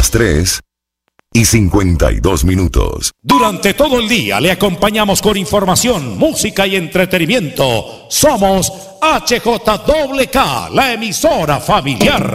las 3:52. Durante todo el día le acompañamos con información, música y entretenimiento. Somos HJWK, la emisora familiar.